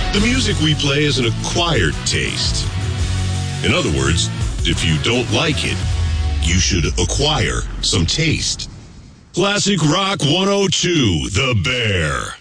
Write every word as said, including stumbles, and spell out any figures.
The music we play is an acquired taste. In other words, if you don't like it, you should acquire some taste. Classic Rock one oh two, The Bear.